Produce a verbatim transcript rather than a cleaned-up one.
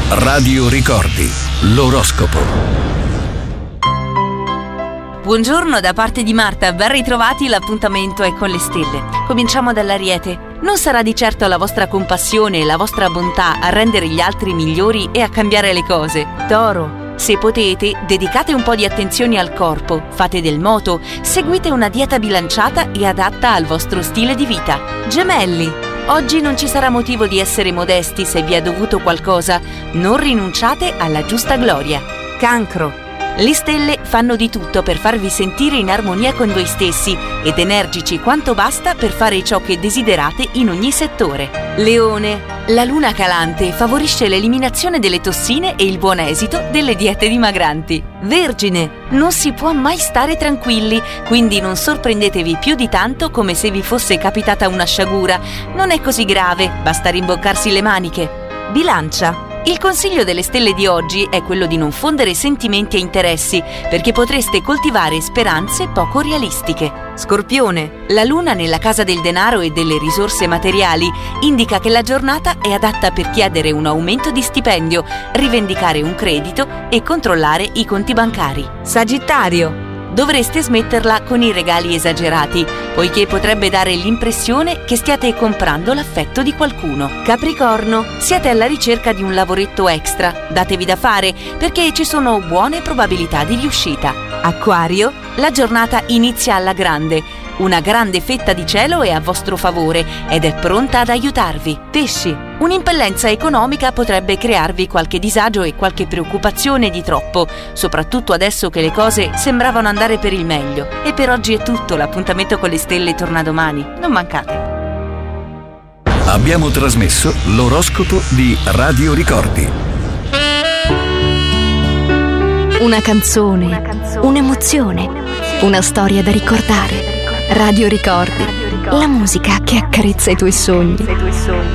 Radio Ricordi, l'oroscopo. Buongiorno da parte di Marta, ben ritrovati, l'appuntamento è con le stelle. Cominciamo dall'Ariete. Non sarà di certo la vostra compassione e la vostra bontà a rendere gli altri migliori e a cambiare le cose. Toro. Se potete, dedicate un po' di attenzione al corpo, fate del moto, seguite una dieta bilanciata e adatta al vostro stile di vita. Gemelli. Oggi non ci sarà motivo di essere modesti se vi è dovuto qualcosa. Non rinunciate alla giusta gloria. Cancro. Le stelle fanno di tutto per farvi sentire in armonia con voi stessi ed energici quanto basta per fare ciò che desiderate in ogni settore. Leone. La luna calante favorisce l'eliminazione delle tossine e il buon esito delle diete dimagranti. Vergine. Non si può mai stare tranquilli, quindi non sorprendetevi più di tanto come se vi fosse capitata una sciagura. Non è così grave, basta rimboccarsi le maniche. Bilancia. Il consiglio delle stelle di oggi è quello di non fondere sentimenti e interessi, perché potreste coltivare speranze poco realistiche. Scorpione. La luna nella casa del denaro e delle risorse materiali indica che la giornata è adatta per chiedere un aumento di stipendio, rivendicare un credito e controllare i conti bancari. Sagittario. Dovreste smetterla con i regali esagerati, poiché potrebbe dare l'impressione che stiate comprando l'affetto di qualcuno. Capricorno. Siete alla ricerca di un lavoretto extra. Datevi da fare, perché ci sono buone probabilità di riuscita. Acquario. La giornata inizia alla grande. Una grande fetta di cielo è a vostro favore ed è pronta ad aiutarvi. Pesci. Un'impellenza economica potrebbe crearvi qualche disagio e qualche preoccupazione di troppo, soprattutto adesso che le cose sembravano andare per il meglio. E per oggi è tutto, l'appuntamento con le stelle torna domani. Non mancate. Abbiamo trasmesso l'oroscopo di Radio Ricordi. Una canzone, una canzone, un'emozione, una storia da ricordare. Radio Ricordi, la musica che accarezza i tuoi sogni.